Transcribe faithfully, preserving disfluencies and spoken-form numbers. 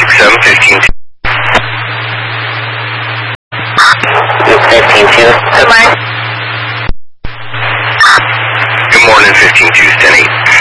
six seven, fifteen two. fifteen two. Good morning. Good morning, fifteen two, ten eight.